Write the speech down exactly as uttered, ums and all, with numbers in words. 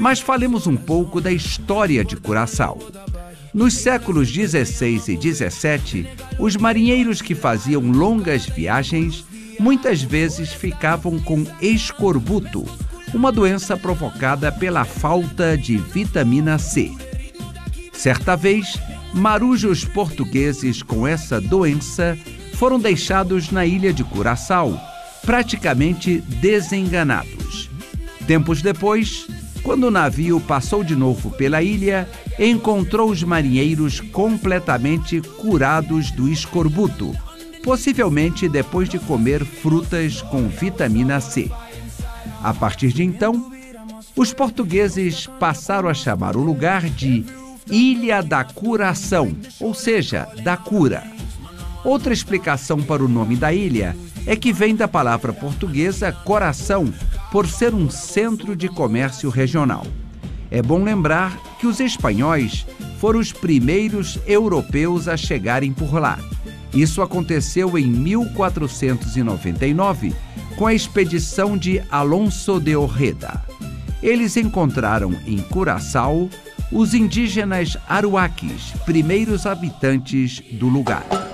Mas falemos um pouco da história de Curaçao. Nos séculos dezesseis e dezessete, os marinheiros que faziam longas viagens muitas vezes ficavam com escorbuto, uma doença provocada pela falta de vitamina C. Certa vez, marujos portugueses com essa doença foram deixados na ilha de Curaçao, praticamente desenganados. Tempos depois, quando o navio passou de novo pela ilha, encontrou os marinheiros completamente curados do escorbuto, possivelmente depois de comer frutas com vitamina C. A partir de então, os portugueses passaram a chamar o lugar de Ilha da Curação, ou seja, da cura. Outra explicação para o nome da ilha é que vem da palavra portuguesa coração, por ser um centro de comércio regional. É bom lembrar que os espanhóis foram os primeiros europeus a chegarem por lá. Isso aconteceu em mil quatrocentos e noventa e nove, com a expedição de Alonso de Ojeda. Eles encontraram em Curaçao os indígenas aruaques, primeiros habitantes do lugar.